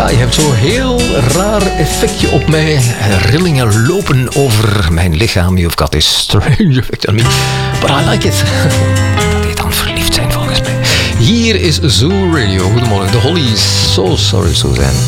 je hebt zo'n heel raar effectje op mij. Rillingen lopen over mijn lichaam. You've got this strange effect on me. But I like it. Dat heet dan verliefd zijn volgens mij. Hier is Zoo Radio. Goedemorgen, de Hollies. So sorry, Suzanne.